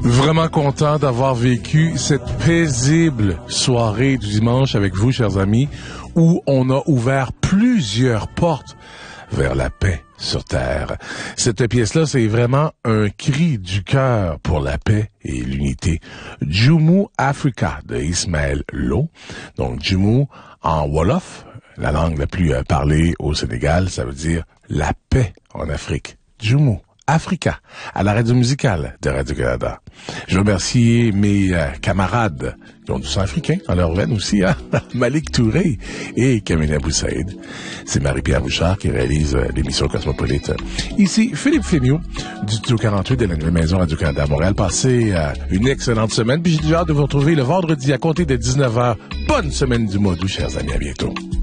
Vraiment content d'avoir vécu cette paisible soirée du dimanche avec vous, chers amis, où on a ouvert plusieurs portes vers la paix sur Terre. Cette pièce-là, c'est vraiment un cri du cœur pour la paix et l'unité. Djimou Africa de Ismaël Lo. Donc, Djimou en Wolof, la langue la plus parlée au Sénégal, ça veut dire la paix en Afrique. Djimou Africa, à la radio musicale de Radio-Canada. Je remercie mes camarades qui ont du sang africain dans leur veine aussi, hein? Malik Touré et Kamina Boussaïd. C'est Marie-Pierre Bouchard qui réalise l'émission Cosmopolite. Ici, Philippe Féniou, du Studio 48 de la Nouvelle Maison Radio-Canada à Montréal. Passez une excellente semaine, puis j'ai déjà hâte de vous retrouver le vendredi à compter de 19h. Bonne semaine du mois d'août, chers amis, à bientôt.